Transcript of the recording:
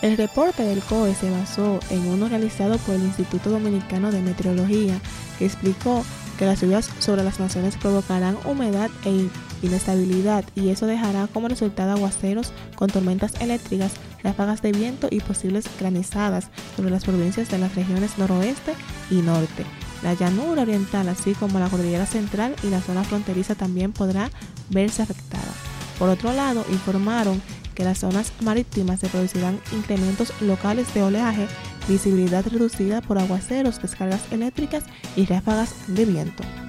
El reporte del COE se basó en uno realizado por el Instituto Dominicano de Meteorología, que explicó que las lluvias sobre las naciones provocarán humedad e inestabilidad, y eso dejará como resultado aguaceros con tormentas eléctricas, ráfagas de viento y posibles granizadas sobre las provincias de las regiones noroeste y norte. La llanura oriental, así como la cordillera central y la zona fronteriza, también podrá verse afectada. Por otro lado, informaron que las zonas marítimas se producirán incrementos locales de oleaje, visibilidad reducida por aguaceros, descargas eléctricas y ráfagas de viento.